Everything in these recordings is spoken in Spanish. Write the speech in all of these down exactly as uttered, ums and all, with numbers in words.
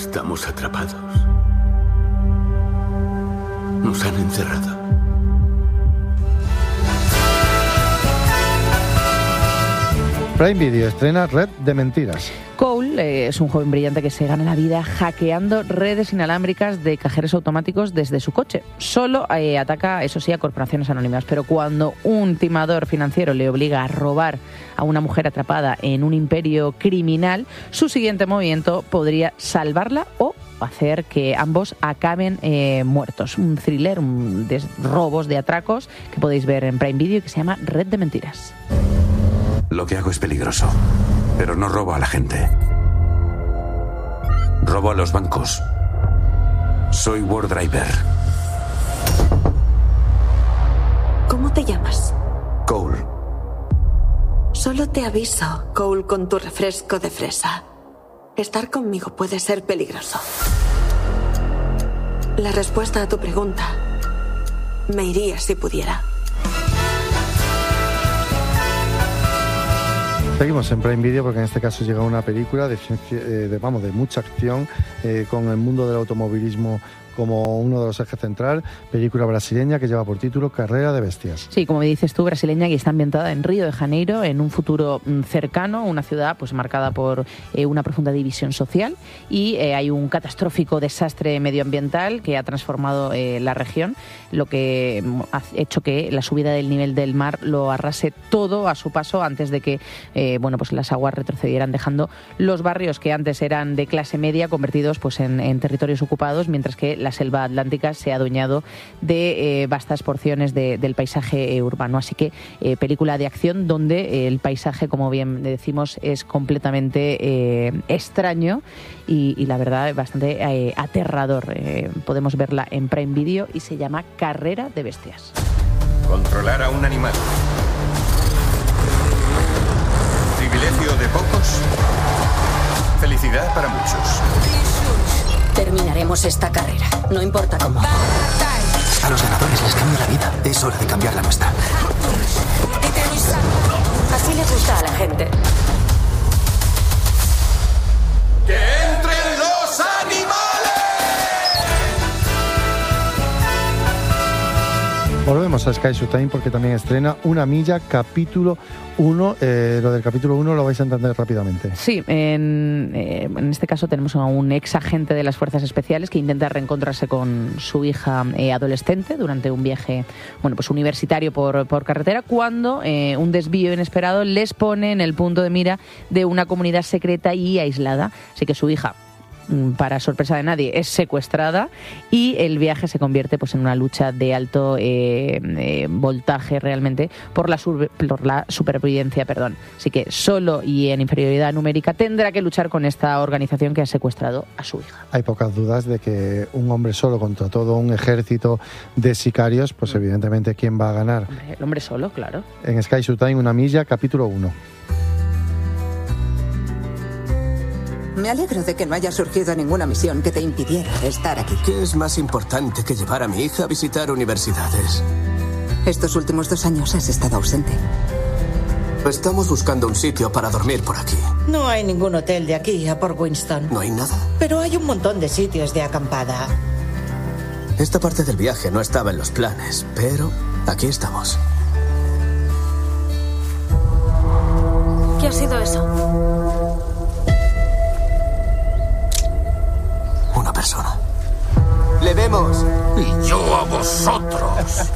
Estamos atrapados. Nos han encerrado. Prime Video estrena Red de Mentiras. Cole eh, es un joven brillante que se gana la vida hackeando redes inalámbricas de cajeros automáticos desde su coche. Solo eh, ataca, eso sí, a corporaciones anónimas, pero cuando un timador financiero le obliga a robar a una mujer atrapada en un imperio criminal, su siguiente movimiento podría salvarla o hacer que ambos acaben eh, muertos. Un thriller un de robos, de atracos, que podéis ver en Prime Video, que se llama Red de Mentiras. Lo que hago es peligroso, pero no robo a la gente. Robo a los bancos. Soy War Driver. ¿Cómo te llamas? Cole. Solo te aviso, Cole, con tu refresco de fresa. Estar conmigo puede ser peligroso. La respuesta a tu pregunta: me iría si pudiera. Seguimos en Prime Video porque en este caso llega una película de, ciencia, eh, de, vamos, de mucha acción eh, con el mundo del automovilismo como uno de los ejes central, película brasileña que lleva por título Carrera de Bestias. Sí, como dices tú, brasileña, y está ambientada en Río de Janeiro, en un futuro cercano, una ciudad pues marcada por eh, una profunda división social, y eh, hay un catastrófico desastre medioambiental que ha transformado eh, la región, lo que ha hecho que la subida del nivel del mar lo arrase todo a su paso antes de que eh, bueno, pues las aguas retrocedieran, dejando los barrios que antes eran de clase media convertidos pues en, en territorios ocupados, mientras que la selva atlántica se ha adueñado de eh, vastas porciones de, del paisaje eh, urbano. Así que eh, película de acción donde eh, el paisaje, como bien decimos, es completamente eh, extraño y, y la verdad bastante eh, aterrador. Eh, podemos verla en Prime Video y se llama Carrera de Bestias. Controlar a un animal. Privilegio de pocos. Felicidad para muchos. Terminaremos esta carrera, no importa cómo. A los ganadores les cambia la vida. Es hora de cambiar la nuestra. Así le gusta a la gente. ¡Que entren los animales! Volvemos a Sky Showtime porque también estrena Una Milla, capítulo uno. Eh, lo del capítulo uno lo vais a entender rápidamente. Sí, en, eh, en este caso tenemos a un ex agente de las Fuerzas Especiales que intenta reencontrarse con su hija eh, adolescente durante un viaje bueno, pues universitario por, por carretera, cuando eh, un desvío inesperado les pone en el punto de mira de una comunidad secreta y aislada. Así que su hija, para sorpresa de nadie, es secuestrada y el viaje se convierte pues en una lucha de alto eh, eh, voltaje realmente por la, sur- por la supervivencia, perdón. Así que solo y en inferioridad numérica tendrá que luchar con esta organización que ha secuestrado a su hija. Hay pocas dudas de que un hombre solo contra todo un ejército de sicarios, pues evidentemente ¿quién va a ganar? Hombre, el hombre solo, claro. En Sky Showtime, Una Milla, capítulo uno. Me alegro de que no haya surgido ninguna misión que te impidiera estar aquí. ¿Qué es más importante que llevar a mi hija a visitar universidades? Estos últimos dos años has estado ausente. Estamos buscando un sitio para dormir por aquí. No hay ningún hotel de aquí a Port Winston. ¿No hay nada? Pero hay un montón de sitios de acampada. Esta parte del viaje no estaba en los planes, pero aquí estamos. ¿Qué ha sido eso? Una persona. ¡Le vemos! Y yo a vosotros.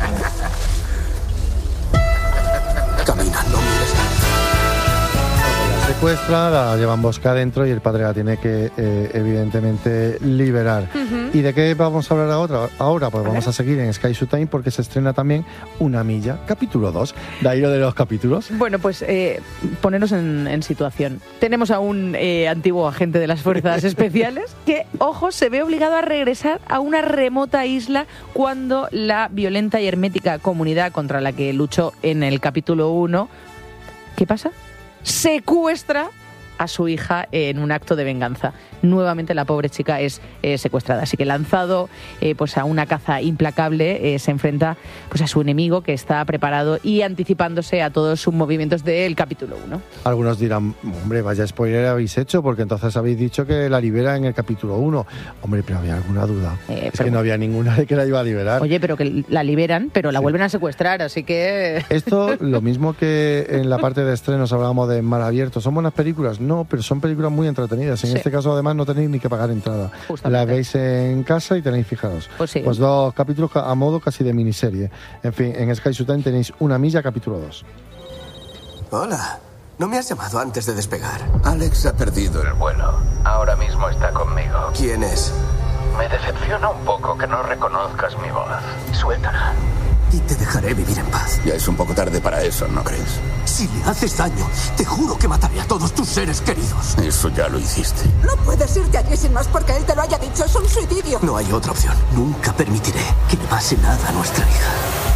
Camina, no mires. La secuestra, la llevan bosca adentro y el padre la tiene que, eh, evidentemente, liberar. Uh-huh. ¿Y de qué vamos a hablar ahora? Ahora, pues a vamos ver. a seguir en Sky Showtime porque se estrena también Una Milla, capítulo dos. ¿De ahí lo de los capítulos? Bueno, pues eh, ponernos en, en situación. Tenemos a un eh, antiguo agente de las Fuerzas Especiales que, ojo, se ve obligado a regresar a una remota isla cuando la violenta y hermética comunidad contra la que luchó en el capítulo uno, ¿qué pasa? Secuestra a su hija en un acto de venganza. Nuevamente la pobre chica es eh, secuestrada, así que lanzado eh, pues a una caza implacable, eh, se enfrenta pues a su enemigo, que está preparado y anticipándose a todos sus movimientos del capítulo uno. Algunos dirán, hombre, vaya spoiler habéis hecho, porque entonces habéis dicho que la libera en el capítulo uno. Hombre, pero había alguna duda. Eh, es pero, que no había ninguna de que la iba a liberar. Oye, pero que la liberan, pero la sí. vuelven a secuestrar, así que... Esto, lo mismo que en la parte de estrenos hablábamos de Mar Abierto, ¿son buenas películas? No, pero son películas muy entretenidas. En sí. este caso, además, no tenéis ni que pagar entrada. Las veis en casa y tenéis fijados. Pues, sí. pues dos capítulos a modo casi de miniserie. En fin, en Sky Showtime tenéis Una milla, capítulo dos. Hola. ¿No me has llamado antes de despegar? Alex ha perdido el vuelo. Ahora mismo está conmigo. ¿Quién es? Me decepciona un poco que no reconozcas mi voz. Suéltala. Y te dejaré vivir en paz. Ya es un poco tarde para eso, ¿no crees? Si le haces daño, te juro que mataré a todos tus seres queridos. Eso ya lo hiciste. No puedes irte allí sin más porque él te lo haya dicho. Es un suicidio. No hay otra opción. Nunca permitiré que le pase nada a nuestra hija.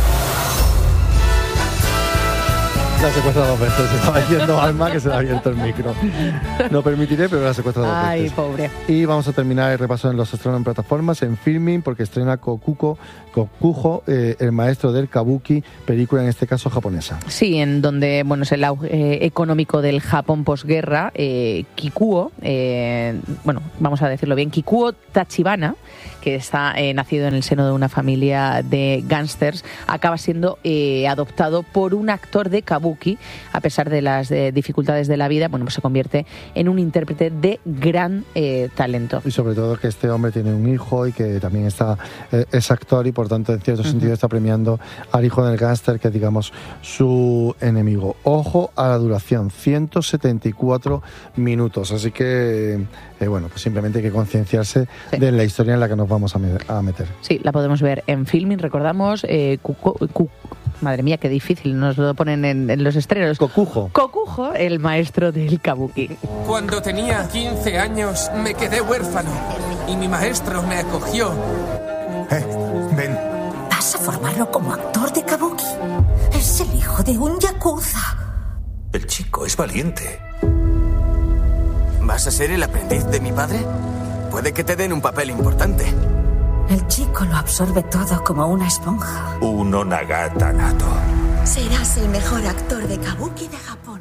La secuestra dos veces. Estaba diciendo Alma que se le ha abierto el micro. No permitiré, pero la secuestra dos Ay, veces. Ay, pobre. Y vamos a terminar el repaso en los estrenos en plataformas, en Filming, porque estrena Kokuko, Kokujo, eh, el maestro del kabuki, película en este caso japonesa. Sí, en donde bueno es el auge eh, económico del Japón posguerra. Eh, Kikuo, eh, bueno, vamos a decirlo bien, Kikuo Tachibana, que está eh, nacido en el seno de una familia de gángsters, acaba siendo eh, adoptado por un actor de kabuki. A pesar de las eh, dificultades de la vida, bueno, pues se convierte en un intérprete de gran eh, talento. Y sobre todo que este hombre tiene un hijo y que también está eh, es actor y por tanto en cierto uh-huh. sentido está premiando al hijo del gángster, que digamos su enemigo. Ojo a la duración, ciento setenta y cuatro minutos, así que eh, bueno, pues simplemente hay que concienciarse sí. de la historia en la que nos vamos a, me- a meter. Sí, la podemos ver en Filming, recordamos, eh, Cuco, Cuco, madre mía, qué difícil, nos lo ponen en, en los estrenos. Kokujo. Kokujo, el maestro del kabuki. Cuando tenía quince años me quedé huérfano y mi maestro me acogió. Eh, ven. ¿Vas a formarlo como actor de kabuki? Es el hijo de un yakuza. El chico es valiente. ¿Vas a ser el aprendiz de mi padre? Puede que te den un papel importante. El chico lo absorbe todo como una esponja. Un Onagata nato. Serás el mejor actor de kabuki de Japón.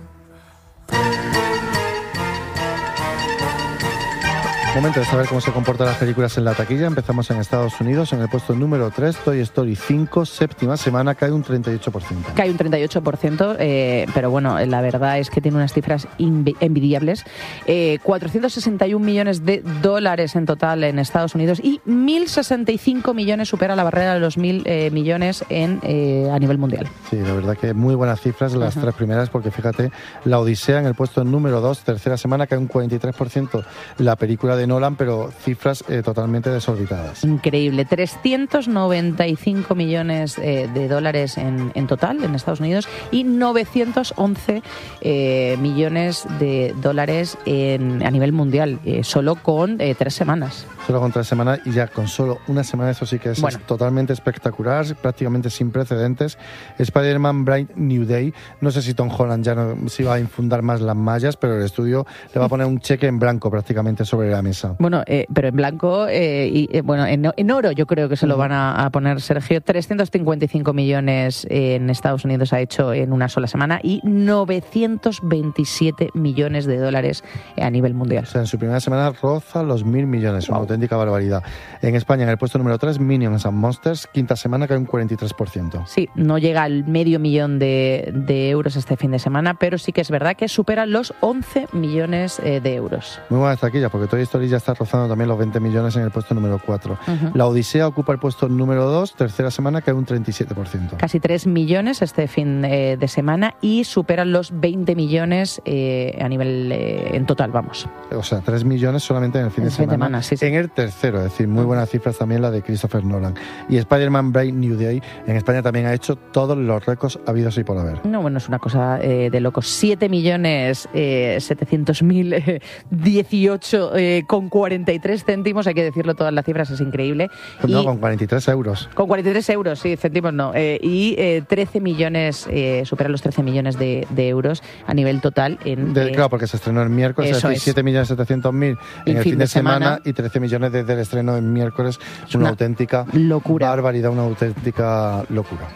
Momento de saber cómo se comportan las películas en la taquilla. Empezamos en Estados Unidos, en el puesto número tres, Toy Story cinco, séptima semana, cae un treinta y ocho por ciento. Cae un treinta y ocho por ciento, eh, pero bueno, la verdad es que tiene unas cifras inv- envidiables. Eh, cuatrocientos sesenta y un millones de dólares en total en Estados Unidos y mil sesenta y cinco millones, supera la barrera de los mil eh, millones en, eh, a nivel mundial. Sí, la verdad que muy buenas cifras las uh-huh. tres primeras, porque fíjate, La Odisea en el puesto número dos, tercera semana, cae un cuarenta y tres por ciento. La película de Nolan, pero cifras eh, totalmente desorbitadas. Increíble, trescientos noventa y cinco millones eh, de dólares en, en total en Estados Unidos y novecientos once eh, millones de dólares en, a nivel mundial, eh, solo con eh, tres semanas. Solo con tres semanas y ya con solo una semana, eso sí que es, bueno. es totalmente espectacular, prácticamente sin precedentes. Spider-Man Bright New Day, no sé si Tom Holland ya no se iba a infundar más las mallas, pero el estudio le va a poner un cheque en blanco prácticamente sobre la mesa. Bueno, eh, pero en blanco eh, y eh, bueno, en, en oro yo creo que se lo van a, a poner, Sergio. trescientos cincuenta y cinco millones en Estados Unidos ha hecho en una sola semana y novecientos veintisiete millones de dólares a nivel mundial. O sea, en su primera semana roza los mil millones, wow. Una auténtica barbaridad. En España, en el puesto número tres, Minions and Monsters, quinta semana, cae un cuarenta y tres por ciento. Sí, no llega al medio millón de, de euros este fin de semana, pero sí que es verdad que supera los once millones eh, de euros. Muy buena taquilla, porque Toy Story ya está rozando también los veinte millones en el puesto número cuatro. Uh-huh. La Odisea ocupa el puesto número dos, tercera semana, cae un treinta y siete por ciento. Casi tres millones este fin eh, de semana y superan los veinte millones eh, a nivel eh, en total, vamos. O sea, tres millones solamente en el fin en de semana. semana sí, sí. En el tercero, es decir, muy buenas cifras también la de Christopher Nolan. Y Spider-Man Bright New Day en España también ha hecho todos los récords habidos y por haber. No, bueno, es una cosa eh, de locos. siete millones setecientos mil dieciocho con cuarenta y tres céntimos, hay que decirlo, todas las cifras, es increíble. No, y, con cuarenta y tres euros. Con cuarenta y tres euros, sí, céntimos no. Eh, y eh, trece millones, eh, supera los trece millones de, de euros a nivel total. En, de, eh, claro, porque se estrenó el miércoles, es decir, siete millones setecientos mil en el fin de, de semana, semana y trece millones desde el estreno en miércoles. Es una, una auténtica locura. barbaridad, una auténtica locura.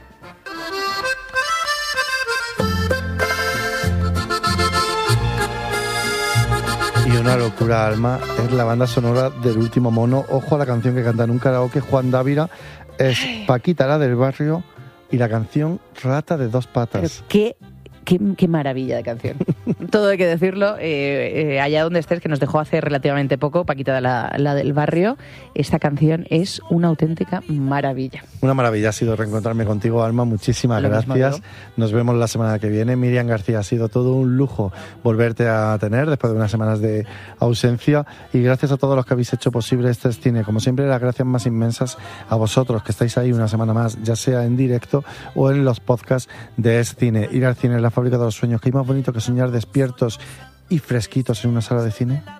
Y una locura, Alma, es la banda sonora del Último Mono. Ojo a la canción que canta en un karaoke Juan Dávila. Es Paquita, la del barrio, y la canción Rata de dos patas. Pero qué, qué, qué maravilla de canción. Todo hay que decirlo. Eh, eh, allá donde estés, que nos dejó hace relativamente poco, Paquita, la, la del barrio, esta canción es una auténtica maravilla. Una maravilla ha sido reencontrarme contigo, Alma. Muchísimas Lo gracias. Nos vemos la semana que viene. Miriam García, ha sido todo un lujo volverte a tener después de unas semanas de ausencia. Y gracias a todos los que habéis hecho posible este Es Cine. Como siempre, las gracias más inmensas a vosotros que estáis ahí una semana más, ya sea en directo o en los podcasts de Es Cine. Ir al cine es la fábrica de los sueños. ¿Qué hay más bonito que soñar despiertos y fresquitos en una sala de cine?